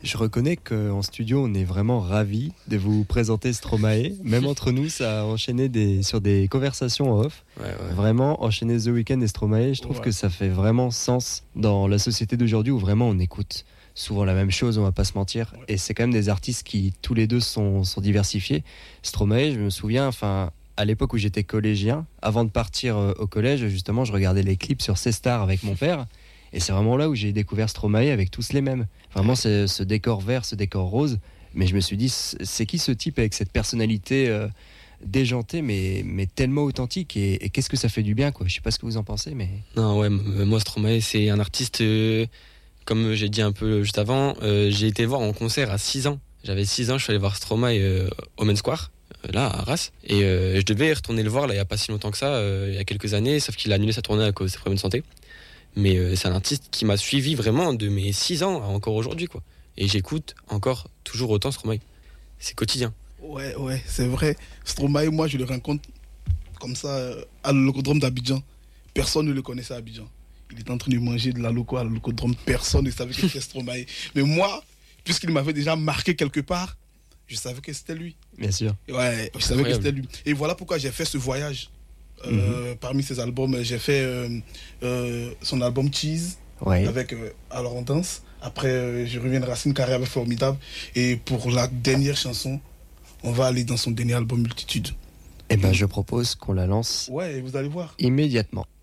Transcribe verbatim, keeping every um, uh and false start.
Je reconnais qu'en studio, on est vraiment ravis de vous présenter Stromae. Même entre nous, ça a enchaîné des, sur des conversations en off. Ouais, ouais. Vraiment, enchaîner The Weeknd et Stromae, je trouve Ouais. que ça fait vraiment sens dans la société d'aujourd'hui où vraiment on écoute souvent la même chose, on va pas se mentir. Ouais. Et c'est quand même des artistes qui, tous les deux, sont, sont diversifiés. Stromae, je me souviens, enfin, à l'époque où j'étais collégien, avant de partir euh, au collège, justement, je regardais les clips sur C-Star avec mon père. Et c'est vraiment là où j'ai découvert Stromae avec tous les mêmes. Vraiment, c'est ce décor vert, ce décor rose. Mais je me suis dit, c'est qui ce type avec cette personnalité euh, déjantée, mais, mais tellement authentique et, et qu'est-ce que ça fait du bien, quoi. Je sais pas ce que vous en pensez, mais... Non, ouais, m- moi, Stromae, c'est un artiste, euh, comme j'ai dit un peu juste avant, euh, j'ai été voir en concert à six ans. J'avais six ans, je suis allé voir Stromae euh, au Main Square, euh, là, à Arras. Et euh, je devais retourner le voir, là, il n'y a pas si longtemps que ça, euh, il y a quelques années, sauf qu'il a annulé sa tournée à cause de ses problèmes de santé. Mais euh, c'est un artiste qui m'a suivi vraiment de mes six ans à encore aujourd'hui, quoi. Et j'écoute encore toujours autant Stromae. C'est quotidien. Ouais, ouais, c'est vrai. Stromae, moi, je le rencontre comme ça euh, à l'Locodrome d'Abidjan. Personne ne le connaissait à Abidjan. Il était en train de manger de la loco à l'Locodrome. Personne ne savait que c'était Stromae. Mais moi, puisqu'il m'avait déjà marqué quelque part, je savais que c'était lui. Bien sûr. Ouais, je savais que c'était lui. Et voilà pourquoi j'ai fait ce voyage. Euh, mm-hmm. Parmi ses albums, j'ai fait euh, euh, son album Cheese, ouais. avec euh, Alors on danse. Après, euh, je reviens de Racine Carré avec Formidable. Et pour la dernière chanson, on va aller dans son dernier album Multitude. Eh ben, je propose qu'on la lance. Ouais, vous allez voir. Immédiatement.